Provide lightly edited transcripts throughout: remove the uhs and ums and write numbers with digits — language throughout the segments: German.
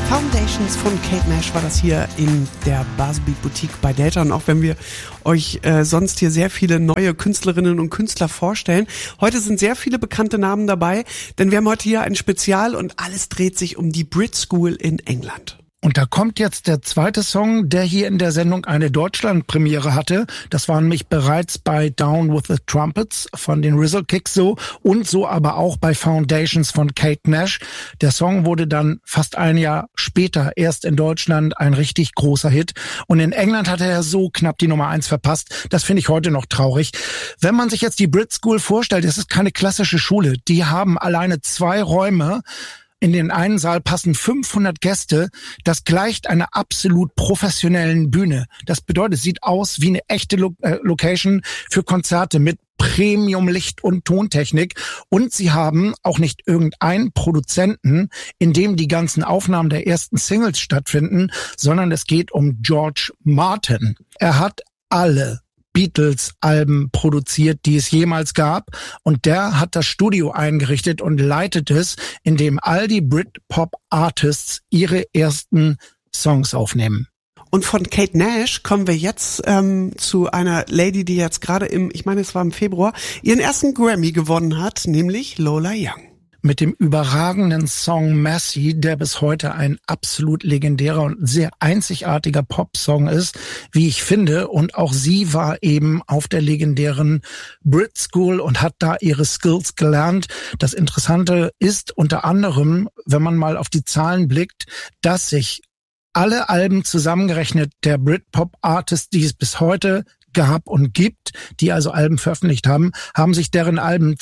Foundations von Kate Nash war das hier in der Buzzbeat Boutique bei Delta. Und auch wenn wir euch sonst hier sehr viele neue Künstlerinnen und Künstler vorstellen, heute sind sehr viele bekannte Namen dabei, denn wir haben heute hier ein Spezial und alles dreht sich um die Brit School in England. Und da kommt jetzt der zweite Song, der hier in der Sendung eine Deutschland-Premiere hatte. Das war nämlich bereits bei Down with the Trumpets von den Rizzle Kicks so und so aber auch bei Foundations von Kate Nash. Der Song wurde dann fast ein Jahr später erst in Deutschland ein richtig großer Hit. Und in England hat er so knapp die Nummer 1 verpasst. Das finde ich heute noch traurig. Wenn man sich jetzt die Brit School vorstellt, das ist keine klassische Schule. Die haben alleine 2 Räume. In den einen Saal passen 500 Gäste. Das gleicht einer absolut professionellen Bühne. Das bedeutet, es sieht aus wie eine echte Location für Konzerte mit Premium-Licht- und Tontechnik. Und sie haben auch nicht irgendeinen Produzenten, in dem die ganzen Aufnahmen der ersten Singles stattfinden, sondern es geht um George Martin. Er hat alle Beatles-Alben produziert, die es jemals gab. Und der hat das Studio eingerichtet und leitet es, in dem all die Britpop-Artists ihre ersten Songs aufnehmen. Und von Kate Nash kommen wir jetzt zu einer Lady, die jetzt gerade im Februar, ihren ersten Grammy gewonnen hat, nämlich Lola Young. Mit dem überragenden Song Messy, der bis heute ein absolut legendärer und sehr einzigartiger Popsong ist, wie ich finde. Und auch sie war eben auf der legendären Brit School und hat da ihre Skills gelernt. Das Interessante ist unter anderem, wenn man mal auf die Zahlen blickt, dass sich alle Alben zusammengerechnet der Britpop-Artists, die es bis heute gab und gibt, die also Alben veröffentlicht haben, haben sich deren Alben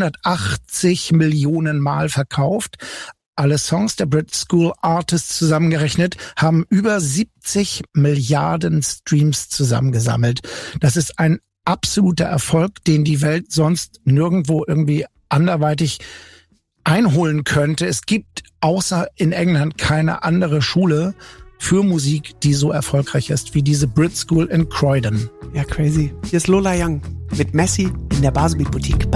280 Millionen Mal verkauft. Alle Songs der Brit School Artists zusammengerechnet haben über 70 Milliarden Streams zusammengesammelt. Das ist ein absoluter Erfolg, den die Welt sonst nirgendwo irgendwie anderweitig einholen könnte. Es gibt außer in England keine andere Schule für Musik, die so erfolgreich ist wie diese Brit School in Croydon. Ja, crazy. Hier ist Lola Young mit Messy in der Buzzbeat Boutique.